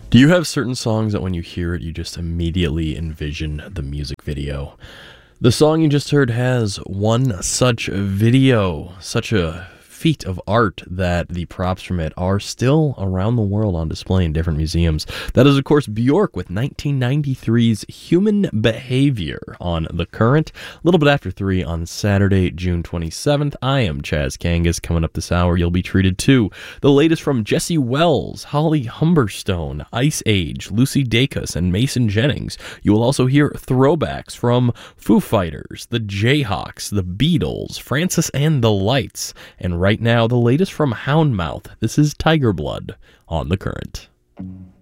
Do you have certain songs that when you hear it, you just immediately envision the music video? The song you just heard has one such video, such a feat of art that the props from it are still around the world on display in different museums. That is, of course, Bjork with 1993's Human Behavior on The Current, a little bit after 3 on Saturday, June 27th. I am Chaz Kangas. Coming up this hour, you'll be treated to the latest from Jesse Wells, Holly Humberstone, Ice Age, Lucy Dacus, and Mason Jennings. You will also hear throwbacks from Foo Fighters, the Jayhawks, the Beatles, Francis and the Lights, and right now, the latest from Houndmouth. This is Tiger Blood on The Current.